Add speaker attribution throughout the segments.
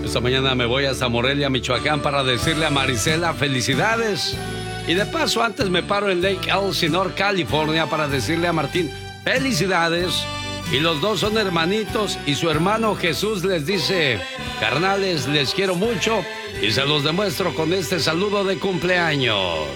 Speaker 1: Esta mañana me voy hasta Morelia, Michoacán, para decirle a Marisela felicidades. Y de paso, antes me paro en Lake Elsinore, California, para decirle a Martín felicidades. Y los dos son hermanitos y su hermano Jesús les dice: carnales, les quiero mucho y se los demuestro con este saludo de cumpleaños.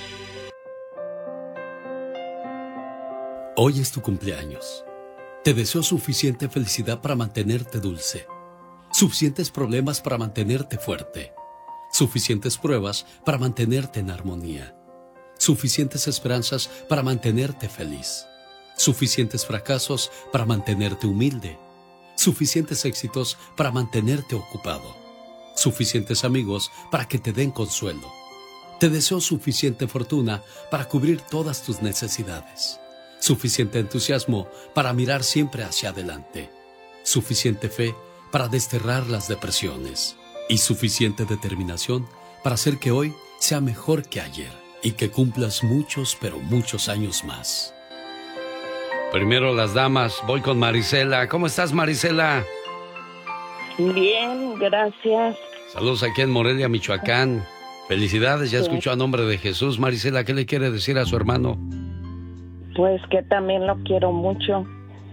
Speaker 1: Hoy es tu cumpleaños. Te deseo suficiente felicidad para mantenerte dulce, suficientes problemas para mantenerte fuerte, suficientes pruebas para mantenerte en armonía, suficientes esperanzas para mantenerte feliz, suficientes fracasos para mantenerte humilde, suficientes éxitos para mantenerte ocupado, suficientes amigos para que te den consuelo. Te deseo suficiente fortuna para cubrir todas tus necesidades, suficiente entusiasmo para mirar siempre hacia adelante, suficiente fe para desterrar las depresiones y suficiente determinación para hacer que hoy sea mejor que ayer y que cumplas muchos, pero muchos años más. Primero las damas, voy con Marisela. ¿Cómo estás, Marisela?
Speaker 2: Bien, gracias.
Speaker 1: Saludos aquí en Morelia, Michoacán. Felicidades, ya escuchó a nombre de Jesús. Marisela, ¿qué le quiere decir a su hermano?
Speaker 2: Pues que también lo quiero mucho.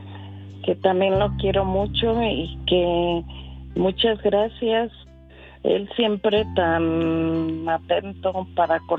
Speaker 2: Y que muchas gracias. Él siempre tan atento para